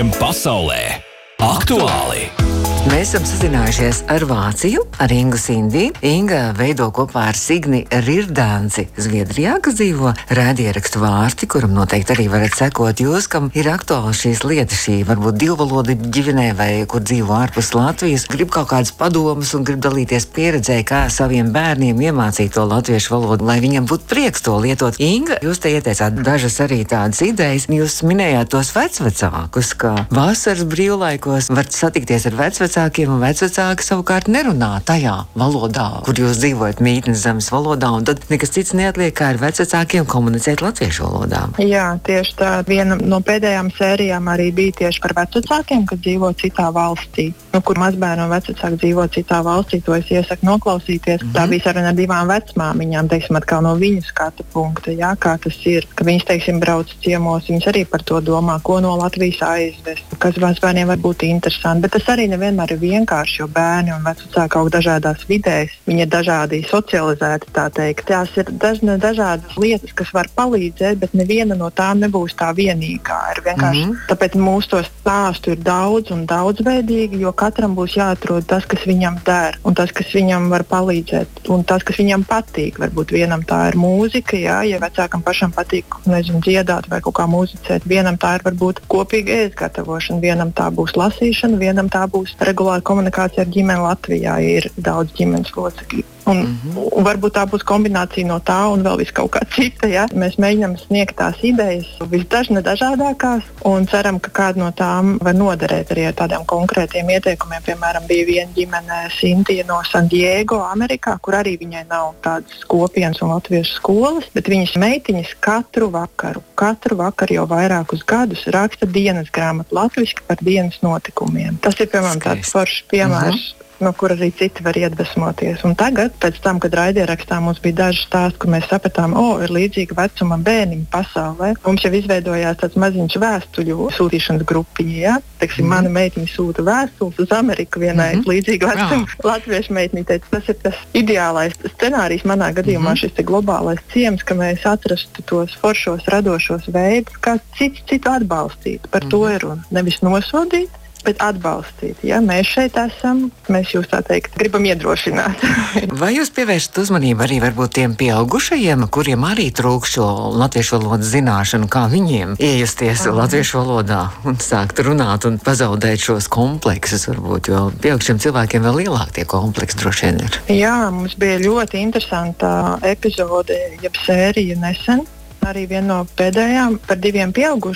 Pasaulē aktuāli! Mēs esam sazinājušies ar Vāciju, ar Ingu Sindiju. Inga veido kopā ar Signi Rirdānci Zviedrijā, kas dzīvo raidierakstu Vārti, kuram noteikti arī varat sekot jūs, kam ir aktuāli šīs lietas, šī varbūt divvalodība ģimenē vai kur dzīvo ārpus Latvijas. Grib kaut kādas padomas un grib dalīties pieredzē, kā saviem bērniem iemācīt to latviešu valodu, lai viņam būtu prieks to lietot. Inga, jūs te ieteicāt dažas arī tādas idejas. Jūs minējāt tos vecvecākus, ka vasaras brīvlaikos var satikties ar vecvecākiem, un vecvecāki savukārt nerunā tajā valodā, kur jūs dzīvojat, mītnes zemes valodā, un tad nekas cits neatliek, kā ar vecvecākiem komunicēt latviešu valodā. Jā, tieši tā. Viena no pēdējām sērijām arī bija tieši par vecvecākiem, kas dzīvo citā valstī. Kur mazbērni un vecvecāki dzīvo citā valstī, to es iesaku noklausīties. Tā bija saruna ar divām vecmāmiņām, teiksim, atkal no viņu skatu punkta, jā, kā tas ir, ka viņas, teiksim, brauc ciemos, viņas arī par to domā, ko no Latvijas aizvest, kas mazbērniem var būt interesanti, bet tas arī nevienmēr ir vienkārši, jo bērni un vecvecāki aug dažādās vidēs, viņi ir dažādi socializēti, tā teikt. Tās ir dažādas lietas, kas var palīdzēt, bet neviena no tām nebūs tā vienīgā. Ir vienkārši tāpēc mūsu to stāstu ir daudz un daudzveidīgi, jo katram būs jāatrod tas, kas viņam der, un tas, kas viņam var palīdzēt, un tas, kas viņam patīk. Varbūt vienam tā ir mūzika, jā, ja vecākam pašam patīk, nezinu, dziedāt vai kaut kā muzicēt, vienam tā ir varbūt kopīga ēstgatavošana, vienam tā būs lasīšana, vienam tā būs regulāra komunikācija ar ģimeni Latvijā, ja ir daudz ģimenes locekļu. Un varbūt tā būs kombinācija no tā un vēl kaut kā cita. Ja? Mēs mēģinām sniegt tās idejas visdažādākās un ceram, ka kāda no tām var noderēt arī ar tādiem konkrētiem ieteikumiem. Piemēram, bija viena ģimene, Sintija no San Diego, Amerikā, kur arī viņai nav tādas kopienas un latviešu skolas, bet viņas meitiņas katru vakaru jau vairākus gadus raksta dienas grāmatu latviski par dienas notikumiem. Tas ir, piemēram, tāds foršs piemērs, no kur arī citi var iedvesmoties. Un tagad, pēc tam, kad raidierakstā mums bija daži stāsti, kur mēs sapratām, ir līdzīga vecuma bērniņu pasaulē. Mums jau izveidojās tāds maziņš vēstuļu sūtīšanas grupiņa. Ja? Teiksim, mana meitiņa sūta vēstules uz Ameriku vienai līdzīga vecuma latviešu meitiņai. Teica, tas ir tas ideālais scenārijs manā gadījumā, šis te globālais ciems, ka mēs atrastu tos foršos, radošos veidus, kā citu atbalstīt. Par to ir un nevis nosodīt, bet atbalstīt. Ja? Mēs šeit esam, mēs jūs tā teikt gribam iedrošināt. Vai jūs pievēršat uzmanību arī varbūt tiem pieaugušajiem, kuriem arī trūkst šo latviešu valodas zināšanu, kā viņiem iejusties latviešu valodā un sākt runāt un pazaudēt šos kompleksus varbūt, jo pieaugušiem cilvēkiem vēl lielāk tie kompleksi droši vien ir? Jā, mums bija ļoti interesanta epizode, jeb sērija nesen. Arī viena no pēdējām par diviem pieaugušiem